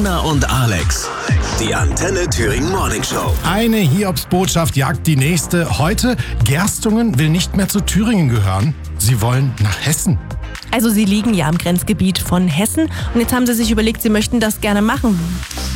Anna und Alex. Die Antenne Thüringen Morning Show. Eine Hiobsbotschaft jagt die nächste. Heute, Gerstungen will nicht mehr zu Thüringen gehören. Sie wollen nach Hessen. Also sie liegen ja im Grenzgebiet von Hessen und jetzt haben sie sich überlegt, sie möchten das gerne machen.